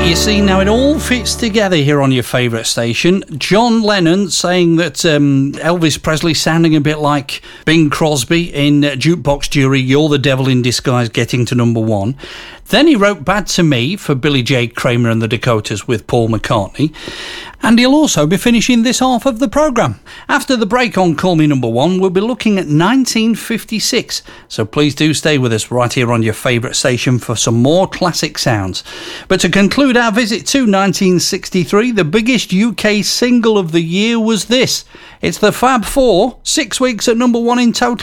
You see, now it all fits together here on your favourite station. John Lennon saying that Elvis Presley sounding a bit like Bing Crosby in Jukebox Jury, You're the Devil in Disguise, getting to number one. Then he wrote Bad to Me for Billy J. Kramer and the Dakotas with Paul McCartney. And he'll also be finishing this half of the programme. After the break on Call Me Number One, we'll be looking at 1956. So please do stay with us right here on your favourite station for some more classic sounds. But to conclude our visit to 1963, the biggest UK single of the year was this. It's the Fab Four, 6 weeks at number one in total.